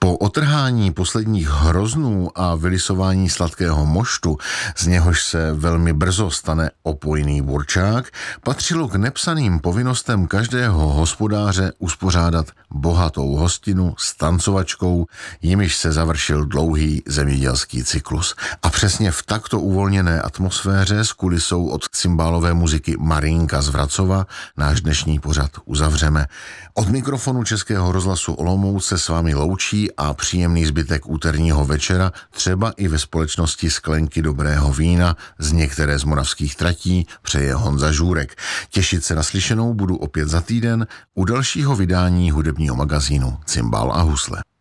Po otrhání posledních hroznů a vylisování sladkého moštu, z něhož se velmi brzo stane opojný burčák, patřilo k nepsaným povinnostem každého hospodáře uspořádat bohatou hostinu s tancovačkou, jimiž se završil dlouhý zemědělský cyklus. A přesně v takto uvolněné atmosféře s kulisou od cymbálové muziky Marinka z Vracova náš dnešní pořad uzavřeme. Od mikrofonu Českého rozhlasu Olomouc se s vámi loučí a příjemný zbytek úterního večera, třeba i ve společnosti sklenky dobrého vína z některé z moravských tratí, přeje Honza Žůrek. Těšit se na slyšenou budu opět za týden u dalšího vydání hudebního magazínu Cymbál a husle.